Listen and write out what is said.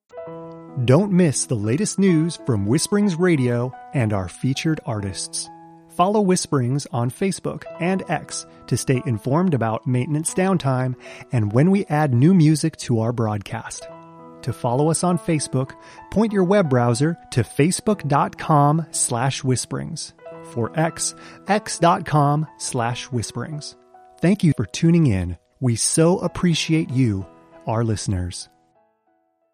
Don't miss the latest news from Whisperings Radio and our featured artists. Follow Whisperings on Facebook and X to stay informed about maintenance downtime and when we add new music to our broadcast. To follow us on Facebook, point your web browser to facebook.com/whisperings. For X, x.com/whisperings. Thank you for tuning in. We so appreciate you, our listeners.